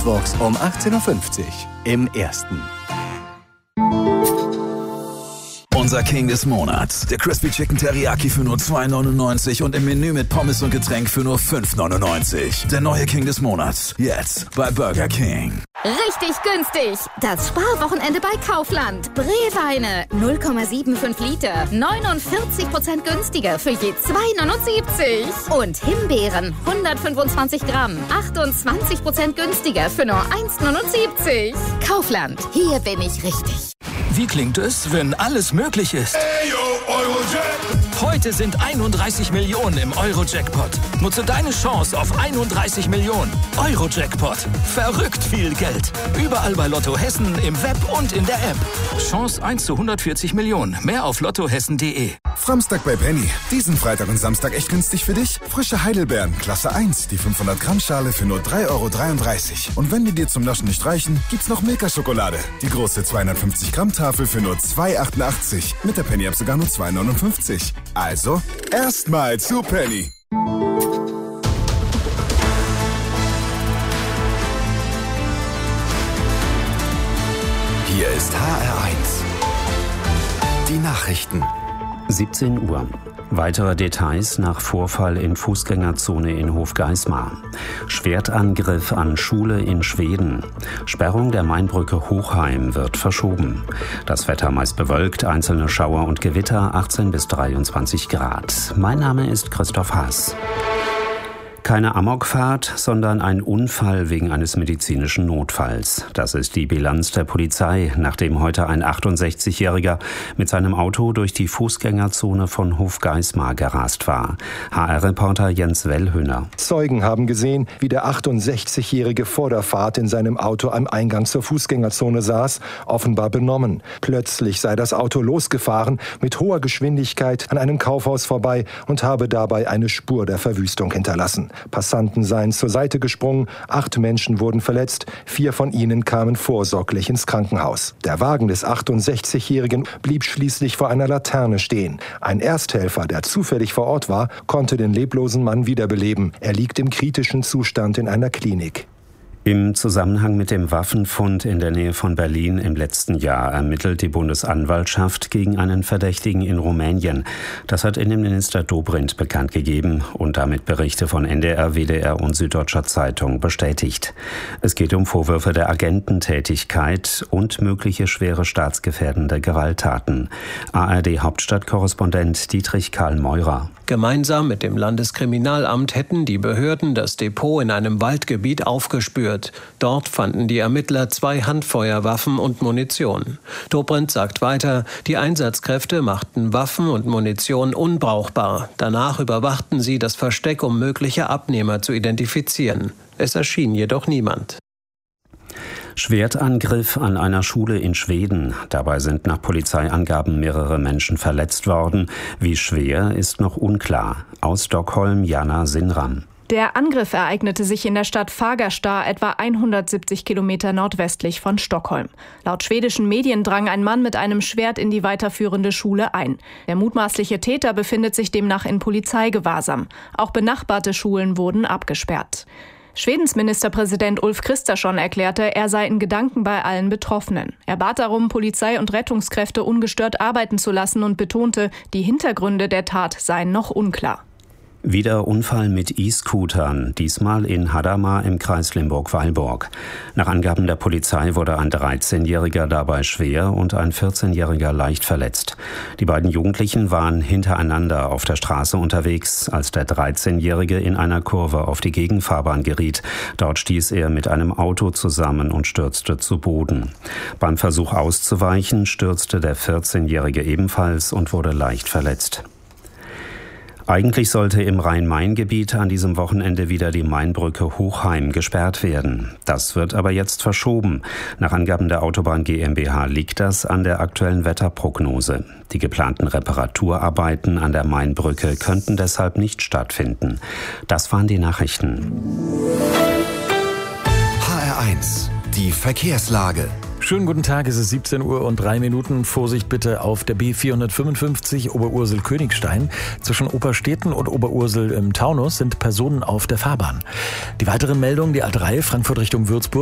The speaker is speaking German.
mittwochs um 18.50 Uhr im Ersten. Unser King des Monats. Der Crispy Chicken Teriyaki für nur $2,99 und im Menü mit Pommes und Getränk für nur $5,99. Der neue King des Monats. Jetzt bei Burger King. Richtig günstig. Das Sparwochenende bei Kaufland. Brühweine 0,75 Liter. 49% günstiger für je $2,79. Und Himbeeren 125 Gramm. 28% günstiger für nur $1,79. Kaufland. Hier bin ich richtig. Wie klingt es, wenn alles möglich ist? Heute sind 31 Millionen im Euro-Jackpot. Nutze deine Chance auf 31 Millionen. Euro-Jackpot. Verrückt viel Geld. Überall bei Lotto Hessen, im Web und in der App. Chance 1 zu 140 Millionen. Mehr auf lottohessen.de. Framstag bei Penny. Diesen Freitag und Samstag echt günstig für dich? Frische Heidelbeeren, Klasse 1, die 500 Gramm Schale für nur €3,33. Und wenn die dir zum Naschen nicht reichen, gibt's noch Milka-Schokolade. Die große 250 Gramm Tafel für nur €2,88. Mit der Penny-App sogar nur €2,59. Also, erstmal zu Penny. Hier ist HR1. Die Nachrichten. 17 Uhr. Weitere Details nach Vorfall in Fußgängerzone in Hofgeismar. Schwertangriff an Schule in Schweden. Sperrung der Mainbrücke Hochheim wird verschoben. Das Wetter meist bewölkt, einzelne Schauer und Gewitter, 18 bis 23 Grad. Mein Name ist Christoph Haas. Keine Amokfahrt, sondern ein Unfall wegen eines medizinischen Notfalls. Das ist die Bilanz der Polizei, nachdem heute ein 68-Jähriger mit seinem Auto durch die Fußgängerzone von Hofgeismar gerast war. HR-Reporter Jens Wellhöhner. Zeugen haben gesehen, wie der 68-Jährige vor der Fahrt in seinem Auto am Eingang zur Fußgängerzone saß, offenbar benommen. Plötzlich sei das Auto losgefahren, mit hoher Geschwindigkeit an einem Kaufhaus vorbei und habe dabei eine Spur der Verwüstung hinterlassen. Passanten seien zur Seite gesprungen, 8 Menschen wurden verletzt, 4 von ihnen kamen vorsorglich ins Krankenhaus. Der Wagen des 68-Jährigen blieb schließlich vor einer Laterne stehen. Ein Ersthelfer, der zufällig vor Ort war, konnte den leblosen Mann wiederbeleben. Er liegt im kritischen Zustand in einer Klinik. Im Zusammenhang mit dem Waffenfund in der Nähe von Berlin im letzten Jahr ermittelt die Bundesanwaltschaft gegen einen Verdächtigen in Rumänien. Das hat Innenminister Dobrindt bekannt gegeben und damit Berichte von NDR, WDR und Süddeutscher Zeitung bestätigt. Es geht um Vorwürfe der Agententätigkeit und mögliche schwere staatsgefährdende Gewalttaten. ARD-Hauptstadtkorrespondent Dietrich Karl Meurer. Gemeinsam mit dem Landeskriminalamt hätten die Behörden das Depot in einem Waldgebiet aufgespürt. Dort fanden die Ermittler 2 Handfeuerwaffen und Munition. Dobrindt sagt weiter, die Einsatzkräfte machten Waffen und Munition unbrauchbar. Danach überwachten sie das Versteck, um mögliche Abnehmer zu identifizieren. Es erschien jedoch niemand. Schwertangriff an einer Schule in Schweden. Dabei sind nach Polizeiangaben mehrere Menschen verletzt worden. Wie schwer, ist noch unklar. Aus Stockholm, Jana Sinram. Der Angriff ereignete sich in der Stadt Fagersta, etwa 170 Kilometer nordwestlich von Stockholm. Laut schwedischen Medien drang ein Mann mit einem Schwert in die weiterführende Schule ein. Der mutmaßliche Täter befindet sich demnach in Polizeigewahrsam. Auch benachbarte Schulen wurden abgesperrt. Schwedens Ministerpräsident Ulf Kristersson erklärte, er sei in Gedanken bei allen Betroffenen. Er bat darum, Polizei und Rettungskräfte ungestört arbeiten zu lassen und betonte, die Hintergründe der Tat seien noch unklar. Wieder Unfall mit E-Scootern, diesmal in Hadamar im Kreis Limburg-Weilburg. Nach Angaben der Polizei wurde ein 13-Jähriger dabei schwer und ein 14-Jähriger leicht verletzt. Die beiden Jugendlichen waren hintereinander auf der Straße unterwegs, als der 13-Jährige in einer Kurve auf die Gegenfahrbahn geriet. Dort stieß er mit einem Auto zusammen und stürzte zu Boden. Beim Versuch auszuweichen stürzte der 14-Jährige ebenfalls und wurde leicht verletzt. Eigentlich sollte im Rhein-Main-Gebiet an diesem Wochenende wieder die Mainbrücke Hochheim gesperrt werden. Das wird aber jetzt verschoben. Nach Angaben der Autobahn GmbH liegt das an der aktuellen Wetterprognose. Die geplanten Reparaturarbeiten an der Mainbrücke könnten deshalb nicht stattfinden. Das waren die Nachrichten. HR1, die Verkehrslage. Schönen guten Tag, es ist 17:03 Uhr. Vorsicht bitte auf der B455 Oberursel-Königstein. Zwischen Oberstetten und Oberursel im Taunus sind Personen auf der Fahrbahn. Die weiteren Meldungen, die A3 Frankfurt Richtung Würzburg.